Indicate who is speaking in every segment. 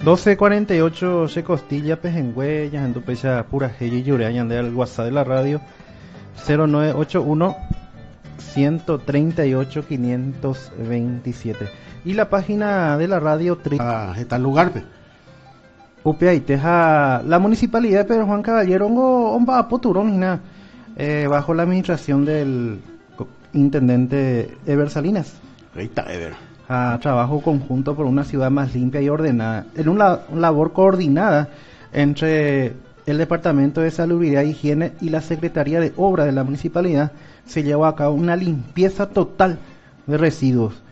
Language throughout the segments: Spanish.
Speaker 1: 12:48 se costilla pejengüeyas en tu pecha pura gella y llore añade al WhatsApp de la radio 0981 138 527 y la página de la radio
Speaker 2: está el lugar pe.
Speaker 1: Upeaiteja, la municipalidad de Pedro Juan Caballero va poturón bajo la administración del intendente Ever Salinas.
Speaker 2: Ahí está Ever.
Speaker 1: Trabajo conjunto por una ciudad más limpia y ordenada, en una labor coordinada entre el Departamento de Salubridad e Higiene y la Secretaría de Obras de la Municipalidad. Se llevó a cabo una limpieza total de residuos.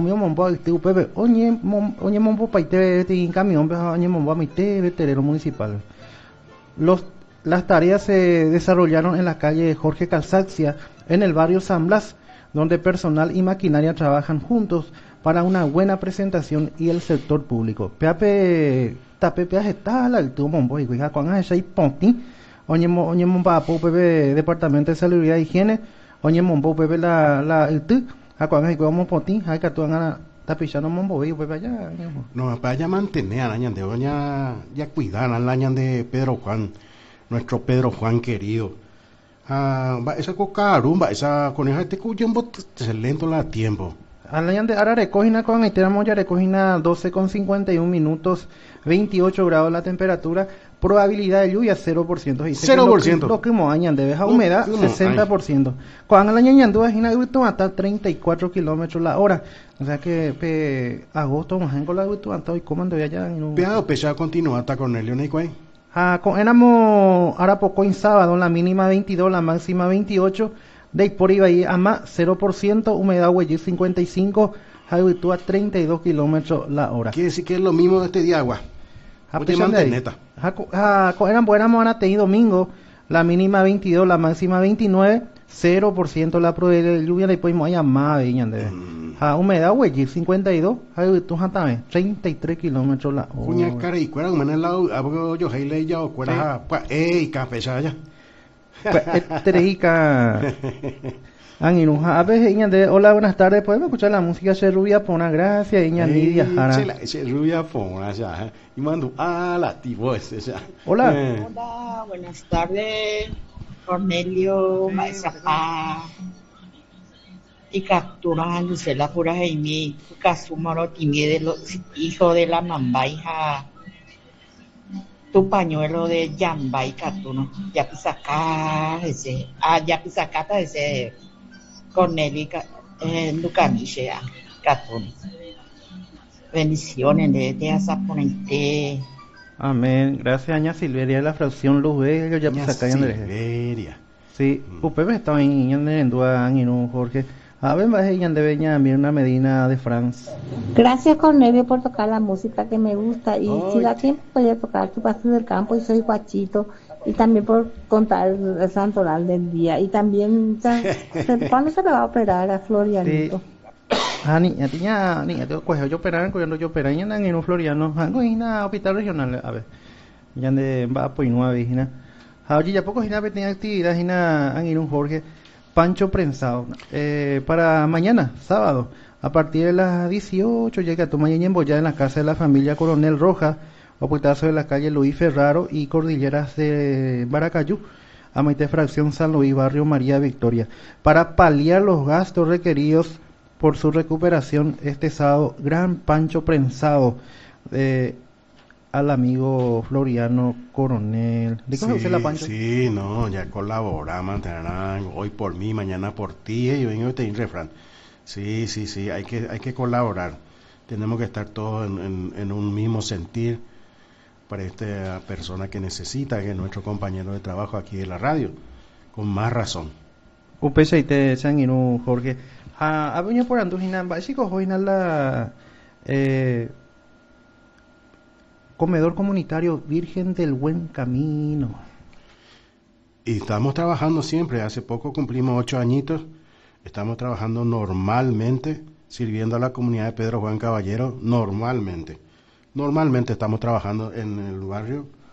Speaker 1: Municipal. Las tareas se desarrollaron en la calle Jorge Calzaxia, en el barrio San Blas, donde personal y maquinaria trabajan juntos para una buena presentación y el sector público. Peape tapepe está la tu mombo y cuija con ese ponti oñe momba pepe Departamento de Salubridad e Higiene oñe mombo pepe la tu a con ese como ponti hay que tú gana tapillano mombo y pepe allá
Speaker 2: no para allá mantener añan de doña ya cuidar al añan de Pedro Juan, nuestro Pedro Juan querido. Esa cocarumba, esa coneja este cuyembo se lento la tiempo.
Speaker 1: Alayan de Ara recogina con Aitera ya recogina 12:51 minutos, 28 grados la temperatura, probabilidad de lluvia 0%.
Speaker 2: 0%.
Speaker 1: Lo que moañan de beja humedad 60%. Cuando la ñañan hasta 34 kilómetros la hora. O sea que agosto más en con la y comando allá en un
Speaker 2: peado pesado continúa hasta Cornelio Nicuay.
Speaker 1: Éramos ahora poco en sábado, la mínima 22, la máxima 28. De por iba ahí a más 0%, humedad huello 55, habitu a 32 kilómetros la hora.
Speaker 2: Quiere decir que es lo mismo de este día agua.
Speaker 1: Eran buenas monas y domingo, la mínima 22, la máxima 29, 0% la probabilidad de lluvia, después hay más veían de humedad huello 52, habitu a 33 kilómetros la hora.
Speaker 2: Cuña cara y cuera, un lado, abro yo heile ya o cuera, café ya. A veces, hola, buenas tardes, podemos escuchar la música de Rubia Pona, gracias, Nidia Jara. Rubia Pona, ya, y mando la tipo ese, ya.
Speaker 1: Hola.
Speaker 3: Hola, buenas tardes, Cornelio, Maesapa, y capturan Lucela Pura Jaime, Casumaro Timie de los hijos de la mamá, hija. Tu pañuelo de Yamba y Catuno, ya pisacata ese Corneli Lucamichea, Catuno. Bendiciones de Azaponente.
Speaker 1: Amén. Gracias, Aña Silveria, la fracción Luz Vega, ya pisacayan de
Speaker 2: Silveria.
Speaker 1: Sí, Upepe estaba en Duan y no Jorge. A ver, más ella debe también una Medina de France.
Speaker 4: Gracias, Cornelio, por tocar la música que me gusta. Y si da tiempo, podría tocar Tu Paso del Campo y Soy Guachito. Y también por contar el santoral del día. Y también, ¿cuándo se le va a operar a Florianito?
Speaker 1: Niña, te coge yo operar, cuando yo operar, en un Floriano, en hospital regional, a ver. Ya de va a pues no vigina. Oye, ya poco tenía actividad en un Jorge. Pancho prensado para mañana, sábado, a partir de las 18 llega a tomar en Boyá en la casa de la familia Coronel Roja, o puestazo de la calle Luis Ferraro y Cordilleras de Baracayú, a Maite Fracción San Luis, barrio María Victoria, para paliar los gastos requeridos por su recuperación este sábado, gran Pancho prensado al amigo Floriano Coronel.
Speaker 2: Sí, no, ya colaboramos, hoy por mí, mañana por ti, y vengo este refrán. Sí, hay que colaborar. Tenemos que estar todos en un mismo sentir para esta persona que necesita, que es nuestro compañero de trabajo aquí de la radio, con más razón.
Speaker 1: Upesa y te sanguino Jorge. A venir por Andujina, chicos, hoy la Comedor Comunitario Virgen del Buen Camino.
Speaker 2: Y estamos trabajando siempre, hace poco cumplimos 8 añitos, estamos trabajando normalmente, sirviendo a la comunidad de Pedro Juan Caballero, normalmente estamos trabajando en el barrio